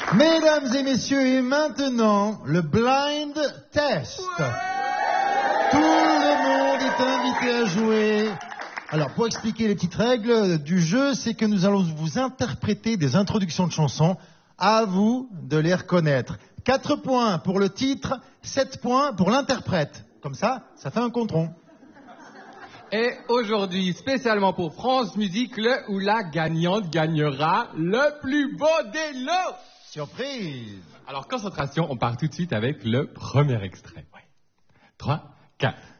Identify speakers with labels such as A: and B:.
A: Mesdames et messieurs, et maintenant, le blind test. Tout le monde est invité à jouer. Alors, pour expliquer les petites règles du jeu, c'est que nous allons vous interpréter des introductions de chansons. À vous de les reconnaître. 4 points pour le titre, 7 points pour l'interprète. Comme ça fait un compte rond.
B: Et aujourd'hui, spécialement pour France Musique, le ou la gagnante gagnera le plus beau des lots.
A: Surprise.
B: Alors, concentration, on part tout de suite avec le premier extrait. 3, 4.